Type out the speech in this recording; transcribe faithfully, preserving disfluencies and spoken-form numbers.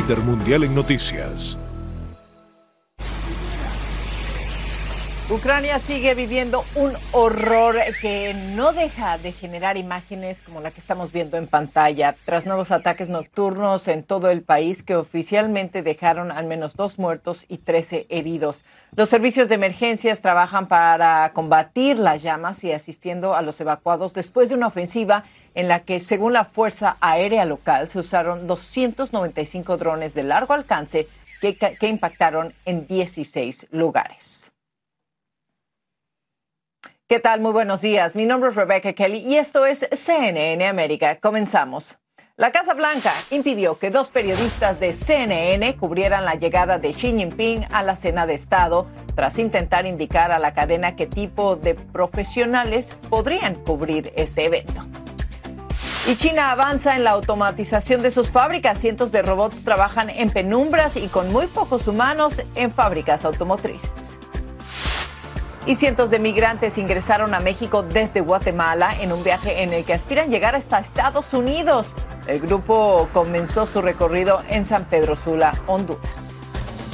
líder mundial en noticias. Ucrania sigue viviendo un horror que no deja de generar imágenes como la que estamos viendo en pantalla, tras nuevos ataques nocturnos en todo el país que oficialmente dejaron al menos dos muertos y trece heridos. Los servicios de emergencias trabajan para combatir las llamas y asistiendo a los evacuados después de una ofensiva en la que, según la Fuerza Aérea Local, se usaron doscientos noventa y cinco drones de largo alcance que, que impactaron en dieciséis lugares. ¿Qué tal? Muy buenos días. Mi nombre es Rebecca Kelly y esto es C N N América. Comenzamos. La Casa Blanca impidió que dos periodistas de C N N cubrieran la llegada de Xi Jinping a la cena de Estado tras intentar indicar a la cadena qué tipo de profesionales podrían cubrir este evento. Y China avanza en la automatización de sus fábricas. Cientos de robots trabajan en penumbras y con muy pocos humanos en fábricas automotrices. Y cientos de migrantes ingresaron a México desde Guatemala en un viaje en el que aspiran llegar hasta Estados Unidos. El grupo comenzó su recorrido en San Pedro Sula, Honduras.